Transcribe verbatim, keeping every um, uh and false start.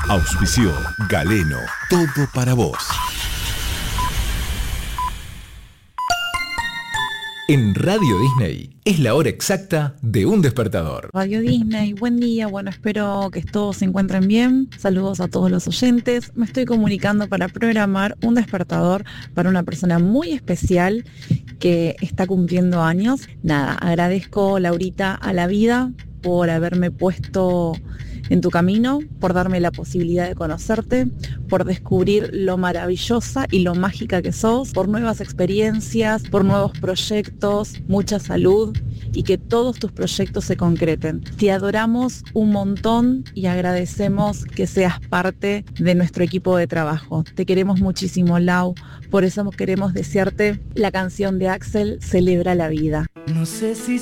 Auspició Galeno, todo para vos. En Radio Disney es la hora exacta de un despertador. Radio Disney, buen día, bueno, espero que todos se encuentren bien. Saludos a todos los oyentes. Me estoy comunicando para programar un despertador para una persona muy especial que está cumpliendo años. Nada, agradezco, Laurita, a la vida por haberme puesto en tu camino, por darme la posibilidad de conocerte, por descubrir lo maravillosa y lo mágica que sos, por nuevas experiencias, por nuevos proyectos, mucha salud y que todos tus proyectos se concreten. Te adoramos un montón y agradecemos que seas parte de nuestro equipo de trabajo. Te queremos muchísimo, Lau, por eso queremos desearte la canción de Axel, Celebra la vida. No sé si